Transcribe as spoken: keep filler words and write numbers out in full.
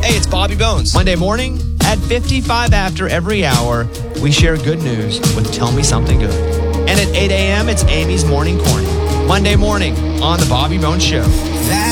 Hey, it's Bobby Bones. Monday morning at fifty-five after every hour, we share good news with Tell Me Something Good. And at eight a.m., it's Amy's Morning Corny. Monday morning on The Bobby Bones Show.